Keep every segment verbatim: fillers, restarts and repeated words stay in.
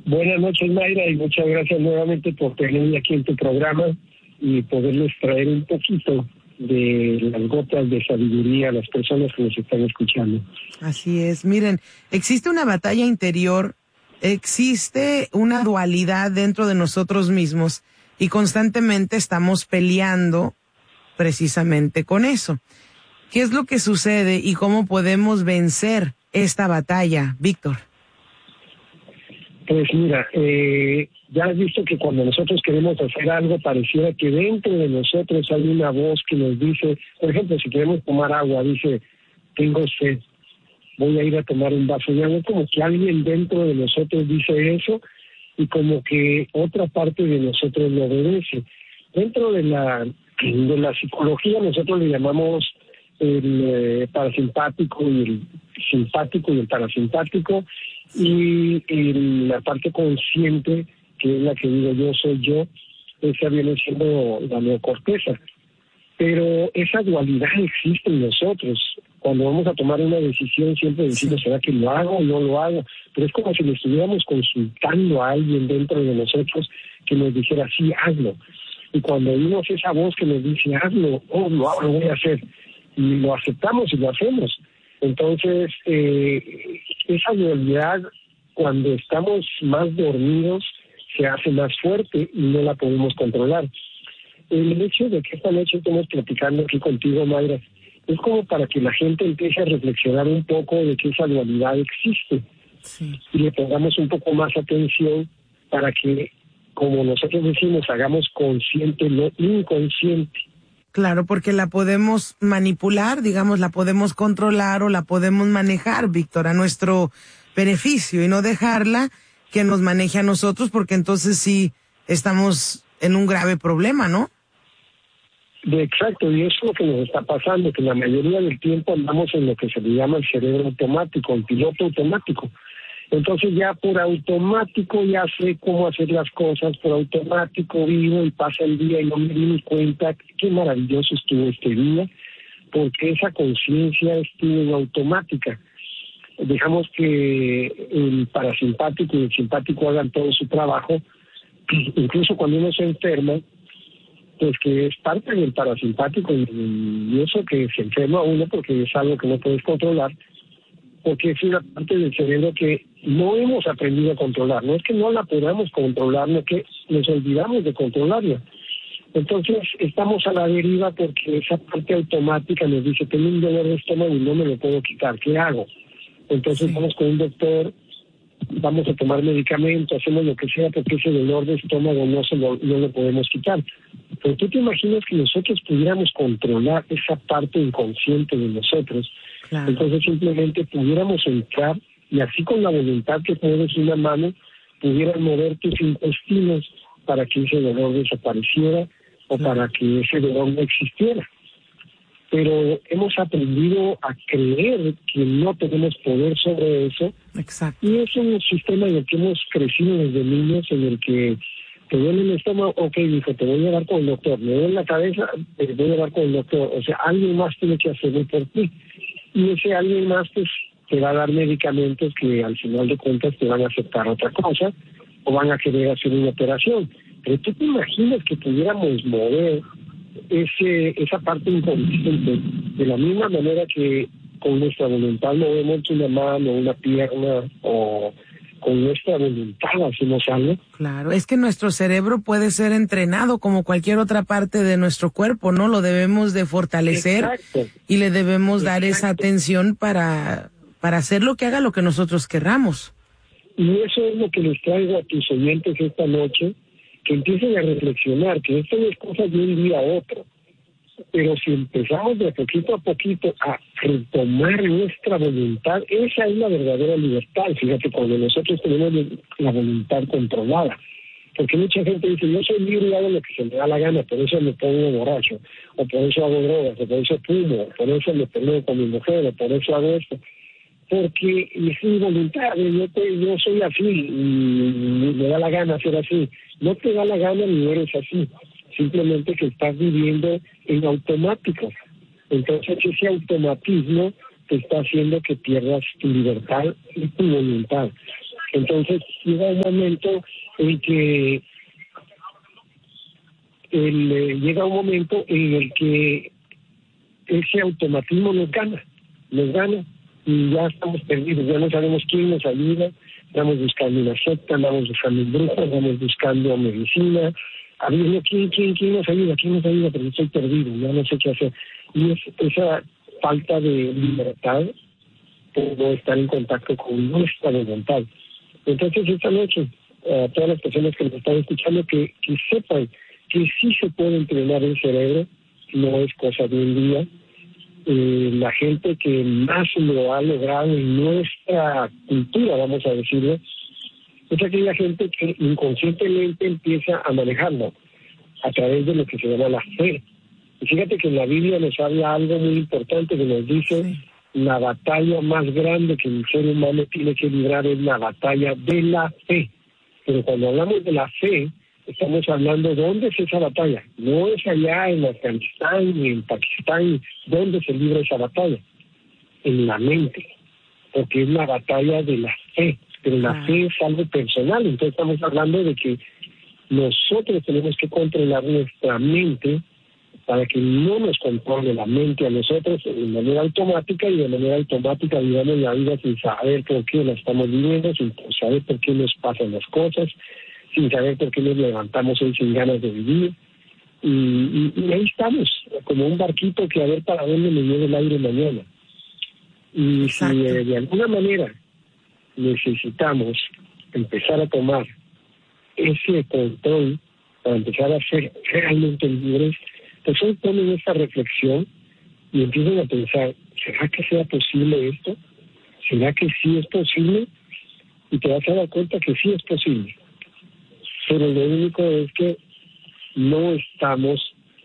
Buenas noches, Mayra, y muchas gracias nuevamente por tenerme aquí en tu programa y poderles traer un poquito de las gotas de sabiduría a las personas que nos están escuchando. Así es. Miren, existe una batalla interior, existe una dualidad dentro de nosotros mismos y constantemente estamos peleando precisamente con eso. ¿Qué es lo que sucede y cómo podemos vencer esta batalla, Víctor? Pues mira, eh, ya has visto que cuando nosotros queremos hacer algo, pareciera que dentro de nosotros hay una voz que nos dice, por ejemplo, si queremos tomar agua, dice, tengo sed, voy a ir a tomar un vaso de agua, como que alguien dentro de nosotros dice eso y como que otra parte de nosotros lo obedece. Dentro de la, de la psicología nosotros le llamamos el eh, parasimpático y el simpático y el parasimpático, y, y la parte consciente, que es la que digo yo soy yo, esa viene siendo la neocorteza. Pero esa dualidad existe en nosotros. Cuando vamos a tomar una decisión siempre decimos, ¿será que lo hago o no lo hago? Pero es como si le estuviéramos consultando a alguien dentro de nosotros que nos dijera, sí, hazlo. Y cuando oímos esa voz que nos dice, hazlo, oh, lo hago, lo voy a hacer, y lo aceptamos y lo hacemos. Entonces, eh, esa dualidad, cuando estamos más dormidos, se hace más fuerte y no la podemos controlar. El hecho de que esta noche estemos platicando aquí contigo, Mayra, es como para que la gente empiece a reflexionar un poco de que esa dualidad existe, sí, y le pongamos un poco más atención para que, como nosotros decimos, hagamos consciente lo inconsciente. Claro, porque la podemos manipular, digamos, la podemos controlar o la podemos manejar, Víctor, a nuestro beneficio y no dejarla que nos maneje a nosotros, porque entonces sí estamos en un grave problema, ¿no? De exacto, y eso es lo que nos está pasando, que la mayoría del tiempo andamos en lo que se le llama el cerebro automático, el piloto automático. Entonces ya por automático ya sé cómo hacer las cosas, por automático vivo y pasa el día y no me di ni cuenta qué maravilloso estuvo este día, porque esa conciencia estuvo en automática. Dejamos que el parasimpático y el simpático hagan todo su trabajo, incluso cuando uno se enferma, pues que es parte del parasimpático y eso que se enferma uno porque es algo que no puedes controlar, porque es una parte del cerebro que no hemos aprendido a controlar. No es que no la podamos controlar, no es que nos olvidamos de controlarla. Entonces estamos a la deriva porque esa parte automática nos dice, tengo un dolor de estómago y no me lo puedo quitar, ¿qué hago? Entonces sí, vamos con un doctor, vamos a tomar medicamento, hacemos lo que sea porque ese dolor de estómago no, se lo, no lo podemos quitar. Pero tú te imaginas que nosotros pudiéramos controlar esa parte inconsciente de nosotros. Claro. Entonces simplemente pudiéramos entrar y así con la voluntad que pones en una mano, pudieran mover tus intestinos para que ese dolor desapareciera o claro, para que ese dolor no existiera. Pero hemos aprendido a creer que no tenemos poder sobre eso. Exacto. Y es un sistema en el que hemos crecido desde niños, en el que te duele el estómago, ok, hijo, te voy a llevar con el doctor, me duele la cabeza, te voy a llevar con el doctor. O sea, alguien más tiene que hacerlo por ti. Y ese alguien más, pues, te va a dar medicamentos que al final de cuentas te van a aceptar otra cosa o van a querer hacer una operación. Pero tú te imaginas que pudiéramos mover ese esa parte inconsciente de la misma manera que con nuestra voluntad movemos una mano, una pierna o con nuestra voluntad hacemos algo. Claro, es que nuestro cerebro puede ser entrenado como cualquier otra parte de nuestro cuerpo, ¿no? Lo debemos de fortalecer. Exacto. Y le debemos Exacto. dar esa atención para, para hacer lo que haga lo que nosotros querramos. Y eso es lo que les traigo a tus oyentes esta noche, que empiecen a reflexionar, que esto no es cosa de un día a otro. Pero si empezamos de poquito a poquito a retomar nuestra voluntad, esa es la verdadera libertad. Fíjate, cuando nosotros tenemos la voluntad controlada. Porque mucha gente dice, yo soy libre y hago lo que se me da la gana, por eso me pongo borracho, o por eso hago drogas, o por eso fumo, o por eso me peleo con mi mujer, o por eso hago esto. Porque es mi voluntad, yo, te, yo soy así y me da la gana ser así. No te da la gana ni eres así. Simplemente que estás viviendo en automático. Entonces ese automatismo te está haciendo que pierdas tu libertad y tu voluntad. Entonces llega un momento en que el, eh, llega un momento en el que ese automatismo nos gana, nos gana y ya estamos perdidos, ya no sabemos quién nos ayuda, estamos buscando una secta, andamos buscando un brujo, andamos buscando medicina, a ver, no, ¿quién, quién, quién nos ayuda? ¿Quién nos ayuda? Pero estoy perdido, ya no sé qué hacer. Y es esa falta de libertad por no estar en contacto con nuestra voluntad. Entonces, esta noche, a todas las personas que nos están escuchando, que, que sepan que sí se puede entrenar el cerebro, no es cosa de un día. Eh, la gente que más lo ha logrado en nuestra cultura, vamos a decirlo, es aquella gente que inconscientemente empieza a manejarlo a través de lo que se llama la fe. Y fíjate que en la Biblia nos habla algo muy importante que nos dice sí. La batalla más grande que el ser humano tiene que librar es la batalla de la fe. Pero cuando hablamos de la fe, estamos hablando de dónde es esa batalla. No es allá en Afganistán ni en Pakistán. ¿Dónde se libra esa batalla? En la mente, porque es la batalla de la fe. Pero la ah. fe es algo personal, entonces estamos hablando de que nosotros tenemos que controlar nuestra mente para que no nos controle la mente a nosotros de manera automática y de manera automática vivamos la vida sin saber por qué la estamos viviendo, sin saber por qué nos pasan las cosas, sin saber por qué nos levantamos hoy sin ganas de vivir. Y, y, y ahí estamos, como un barquito que a ver para dónde me lleva el aire mañana. Y Exacto. si eh, de alguna manera necesitamos empezar a tomar ese control para empezar a ser realmente libres, pues hoy tomen esta reflexión y empiecen a pensar, ¿será que sea posible esto? ¿Será que sí es posible? Y te vas a dar cuenta que sí es posible. Pero lo único es que no estamos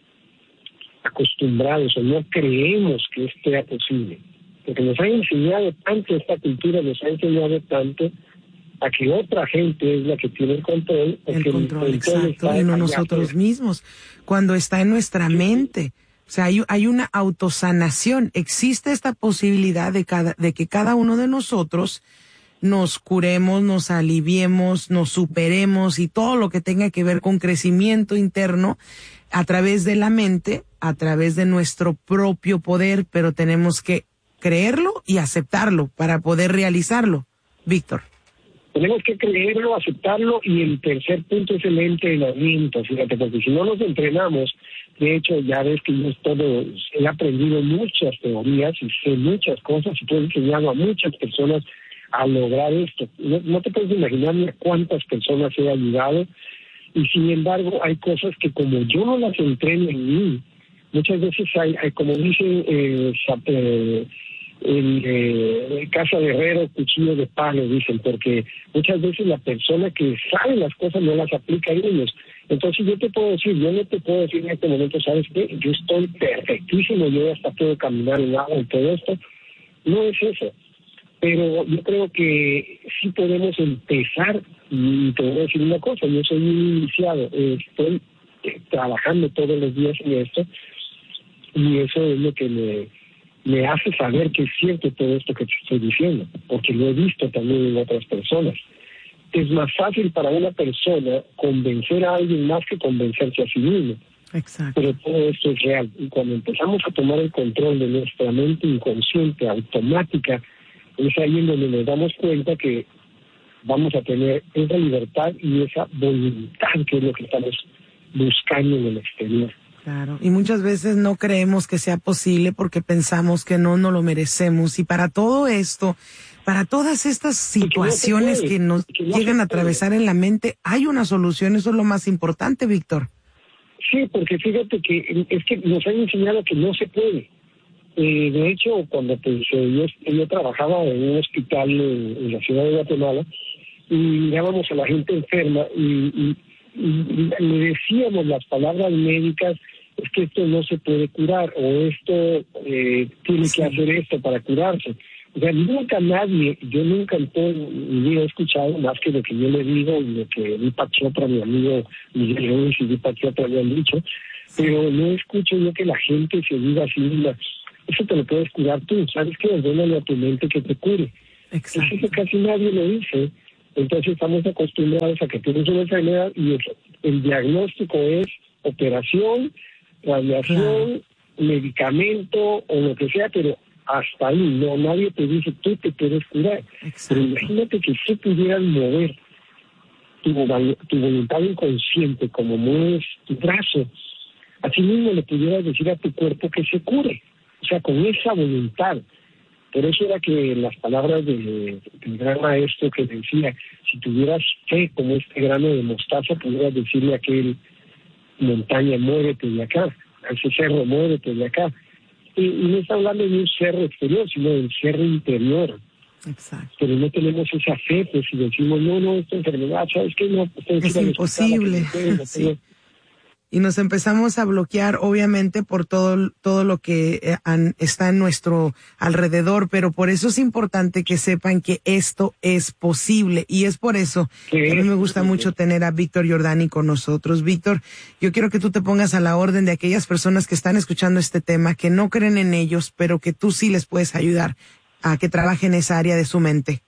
acostumbrados o no creemos que esto sea posible. Porque nos ha enseñado tanto esta cultura, nos ha enseñado tanto a que otra gente es la que tiene el control. El control, el control exacto, y no nosotros mismos. Cuando está en nuestra sí. mente. O sea, hay, hay una autosanación. Existe esta posibilidad de, cada, de que cada uno de nosotros nos curemos, nos aliviemos, nos superemos y todo lo que tenga que ver con crecimiento interno a través de la mente, a través de nuestro propio poder, pero tenemos que creerlo y aceptarlo para poder realizarlo. Víctor. Tenemos que creerlo, aceptarlo, y el tercer punto es el entrenamiento, fíjate, porque si no nos entrenamos, de hecho ya ves que yo todo, he aprendido muchas teorías y sé muchas cosas y he enseñado a muchas personas a lograr esto. No, no te puedes imaginar ni a cuántas personas he ayudado, y sin embargo hay cosas que como yo no las entreno en mí, muchas veces hay, hay como dicen, eh, eh, en eh, casa de herrero, cuchillo de palo, dicen, porque muchas veces la persona que sabe las cosas no las aplica a ellos. Entonces yo te puedo decir, yo no te puedo decir en este momento, ¿sabes qué? Yo estoy perfectísimo, yo ya hasta puedo caminar en agua y todo esto. No es eso. Pero yo creo que sí podemos empezar, y te voy a decir una cosa, yo soy un iniciado, eh, estoy eh, trabajando todos los días en esto, y eso es lo que me... me hace saber que es cierto todo esto que te estoy diciendo, porque lo he visto también en otras personas. Es más fácil para una persona convencer a alguien más que convencerse a sí mismo. Exacto. Pero todo esto es real. Y cuando empezamos a tomar el control de nuestra mente inconsciente, automática, es ahí en donde nos damos cuenta que vamos a tener esa libertad y esa voluntad que es lo que estamos buscando en el exterior. Claro, y muchas veces no creemos que sea posible porque pensamos que no nos lo merecemos. Y para todo esto, para todas estas situaciones que nos llegan a atravesar en la mente, hay una solución. Eso es lo más importante, Víctor. Sí, porque fíjate que es que nos han enseñado que no se puede. Eh, de hecho, cuando pues, yo, yo trabajaba en un hospital en, en la ciudad de Guatemala y mirábamos a la gente enferma y, y, y, y le decíamos las palabras médicas, es que esto no se puede curar o esto eh, tiene sí. que hacer esto para curarse. O sea, nunca nadie, yo nunca en todo mi vida he escuchado más que lo que yo le digo y lo que Deepak Chopra, mi amigo Miguel Ruiz y Deepak Chopra le han dicho, pero no escucho yo que la gente se diga así misma, eso te lo puedes curar tú, ¿sabes qué? Ordénale a tu mente que te cure. Exacto. Eso casi nadie lo dice. Entonces estamos acostumbrados a que tienes una enfermedad y el, el diagnóstico es operación, radiación, claro, medicamento o lo que sea, pero hasta ahí, no, nadie te dice, tú te puedes curar. Exacto. Pero imagínate que si pudieras mover tu, tu voluntad inconsciente, como mueves tu brazo, así mismo le pudieras decir a tu cuerpo que se cure, o sea, con esa voluntad. Por eso era que las palabras de, del gran maestro que decía, si tuvieras fe como este grano de mostaza, pudieras decirle a aquel montaña, muérete de acá, a ese cerro, muérete de acá. Y, y no está hablando de un cerro exterior, sino del cerro interior. Exacto. Pero no tenemos esa fe, pues si decimos, no, no, esta enfermedad, ¿sabes qué? No, pues, es imposible. No sí. Y nos empezamos a bloquear, obviamente, por todo, todo lo que eh, an, está en nuestro alrededor, pero por eso es importante que sepan que esto es posible. Y es por eso que a mí me gusta mucho tener a Víctor Jordani con nosotros. Víctor, yo quiero que tú te pongas a la orden de aquellas personas que están escuchando este tema, que no creen en ellos, pero que tú sí les puedes ayudar a que trabajen esa área de su mente.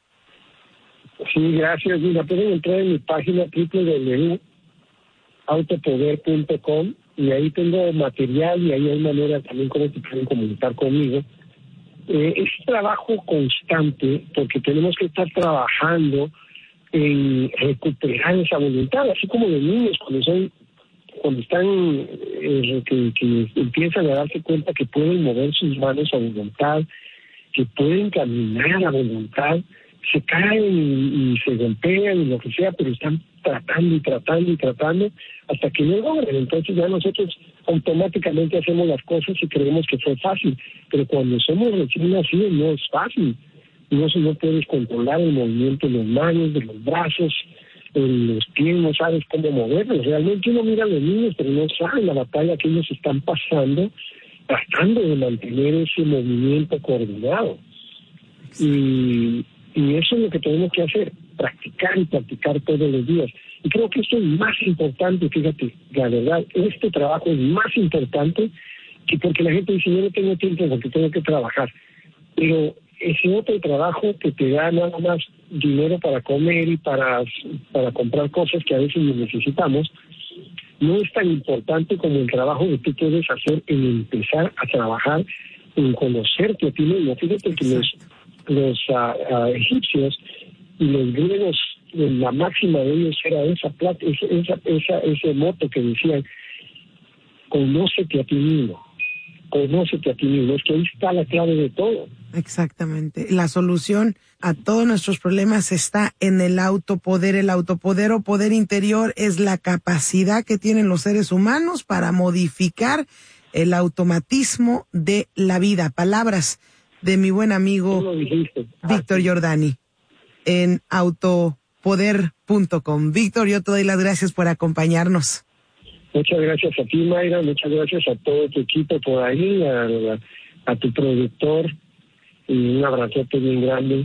Sí, gracias. Mira, pueden entrar en mi página doble u doble u doble u punto autopoder punto com y ahí tengo material y ahí hay manera también como te pueden comunicar conmigo. Eh, es un trabajo constante porque tenemos que estar trabajando en recuperar esa voluntad, así como los niños cuando son cuando están eh, que, que empiezan a darse cuenta que pueden mover sus manos a voluntad, que pueden caminar a voluntad, se caen y, y se golpean y lo que sea, pero están tratando y tratando y tratando hasta que no logran. Entonces ya nosotros automáticamente hacemos las cosas y creemos que fue fácil, pero cuando somos recién nacidos no es fácil. No, no puedes controlar el movimiento de las manos, de los brazos, de los pies, no sabes cómo moverlos. Realmente uno mira a los niños, pero no sabe la batalla que ellos están pasando tratando de mantener ese movimiento coordinado. Y, y eso es lo que tenemos que hacer, practicar y practicar todos los días. Y creo que esto es más importante, fíjate, la verdad, este trabajo es más importante que porque la gente dice, yo no tengo tiempo porque tengo que trabajar. Pero ese otro trabajo que te da nada más dinero para comer y para, para comprar cosas que a veces necesitamos, no es tan importante como el trabajo que tú puedes hacer en empezar a trabajar, en conocerte a ti mismo. Fíjate que los, los uh, uh, egipcios y los griegos, la máxima de ellos era esa plata, esa, esa, esa, ese moto que decían, conócete a ti mismo, conócete a ti mismo. Es que ahí está la clave de todo. Exactamente. La solución a todos nuestros problemas está en el autopoder. El autopoder o poder interior es la capacidad que tienen los seres humanos para modificar el automatismo de la vida. Palabras de mi buen amigo Víctor Jordani en autopoder punto com. Víctor, yo te doy las gracias por acompañarnos. Muchas gracias a ti, Mayra. Muchas gracias a todo tu equipo por ahí, a, a, a tu productor. Y un abrazote bien grande.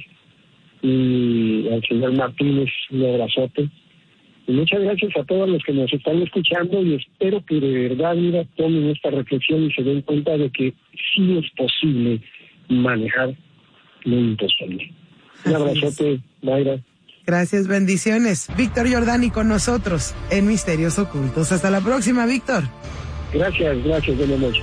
Y al señor Martínez, un abrazote. Y muchas gracias a todos los que nos están escuchando y espero que de verdad, mira, tomen esta reflexión y se den cuenta de que sí es posible manejar lo imposible. Un abrazote, Mayra. Gracias, bendiciones. Víctor Jordani con nosotros en Misterios Ocultos. Hasta la próxima, Víctor. Gracias, gracias, buenas noches.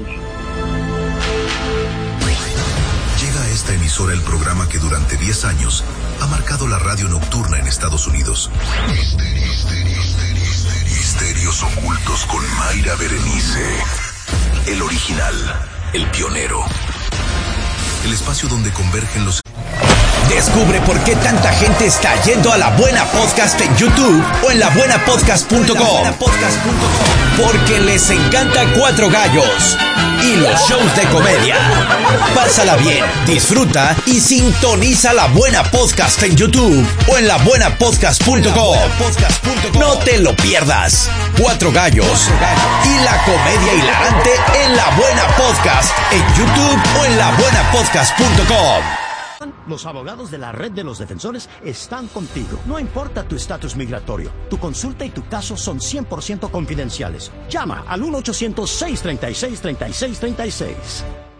Llega a esta emisora el programa que durante diez años ha marcado la radio nocturna en Estados Unidos. Misterios, misterios, misterios Ocultos con Mayra Berenice. El original, el pionero. El espacio donde convergen los... Descubre por qué tanta gente está yendo a La Buena Podcast en YouTube o en la buena podcast punto com. Porque les encanta Cuatro Gallos y los shows de comedia. Pásala bien, disfruta y sintoniza La Buena Podcast en YouTube o en la buena podcast punto com. No te lo pierdas. Cuatro Gallos y la comedia hilarante en La Buena Podcast en YouTube o en la buena podcast punto com. Los abogados de la Red de los Defensores están contigo. No importa tu estatus migratorio, tu consulta y tu caso son cien por ciento confidenciales. Llama al uno ochocientos, seiscientos treinta y seis, treinta y seis treinta y seis.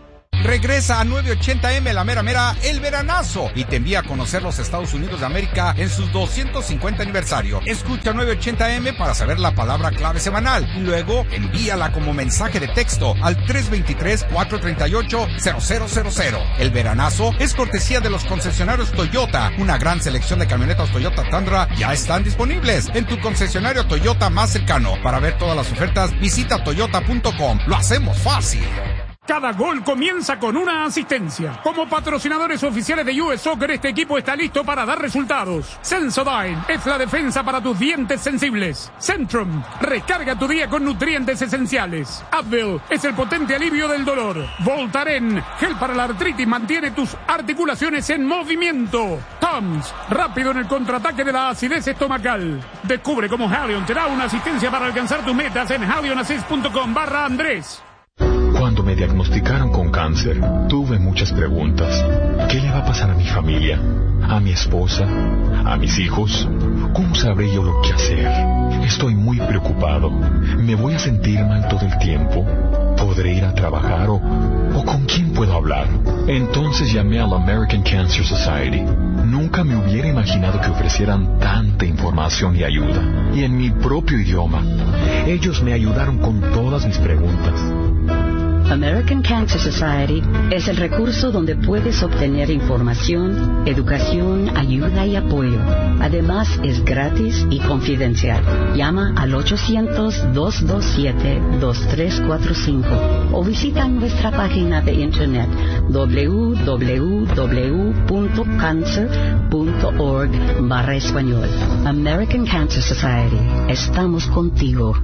Regresa a nueve ochenta eme, la mera mera, el veranazo, y te envía a conocer los Estados Unidos de América en sus doscientos cincuenta aniversario. Escucha nueve ochenta eme para saber la palabra clave semanal y luego envíala como mensaje de texto al tres dos tres, cuatro tres ocho, cero cero cero cero. El veranazo es cortesía de los concesionarios Toyota. Una gran selección de camionetas Toyota Tundra ya están disponibles en tu concesionario Toyota más cercano. Para ver todas las ofertas, visita toyota punto com. Lo hacemos fácil. Cada gol comienza con una asistencia. Como patrocinadores oficiales de U S Soccer, este equipo está listo para dar resultados. Sensodyne es la defensa para tus dientes sensibles. Centrum, recarga tu día con nutrientes esenciales. Advil es el potente alivio del dolor. Voltaren, gel para la artritis, mantiene tus articulaciones en movimiento. Tums, rápido en el contraataque de la acidez estomacal. Descubre cómo Halion te da una asistencia para alcanzar tus metas en halionassist punto com barra Andrés. Cuando me diagnosticaron con cáncer, tuve muchas preguntas. ¿Qué le va a pasar a mi familia? ¿A mi esposa? ¿A mis hijos? ¿Cómo sabré yo lo que hacer? Estoy muy preocupado. ¿Me voy a sentir mal todo el tiempo? ¿Podré ir a trabajar o, o con quién puedo hablar? Entonces llamé a la American Cancer Society. Nunca me hubiera imaginado que ofrecieran tanta información y ayuda. Y en mi propio idioma. Ellos me ayudaron con todas mis preguntas. American Cancer Society es el recurso donde puedes obtener información, educación, ayuda y apoyo. Además, es gratis y confidencial. Llama al ochocientos, dos dos siete, dos tres cuatro cinco o visita nuestra página de internet doble u doble u doble u punto cancer punto org barra español. American Cancer Society. Estamos contigo.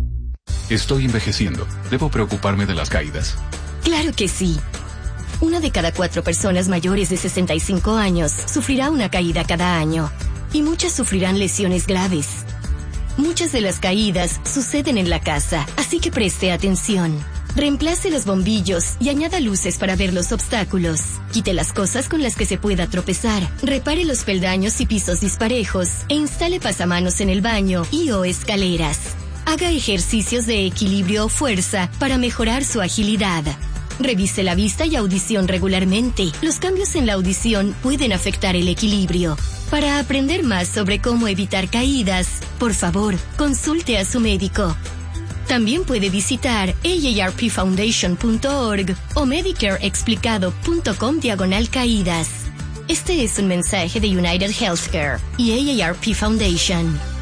Estoy envejeciendo. ¿Debo preocuparme de las caídas? Claro que sí. Una de cada cuatro personas mayores de sesenta y cinco años sufrirá una caída cada año. Y muchas sufrirán lesiones graves. Muchas de las caídas suceden en la casa, así que preste atención. Reemplace los bombillos y añada luces para ver los obstáculos. Quite las cosas con las que se pueda tropezar. Repare los peldaños y pisos disparejos. E instale pasamanos en el baño y o escaleras. Haga ejercicios de equilibrio o fuerza para mejorar su agilidad. Revise la vista y audición regularmente. Los cambios en la audición pueden afectar el equilibrio. Para aprender más sobre cómo evitar caídas, por favor, consulte a su médico. También puede visitar A A R P foundation punto org o medicareexplicado punto com diagonal caídas. Este es un mensaje de United Healthcare y A A R P Foundation.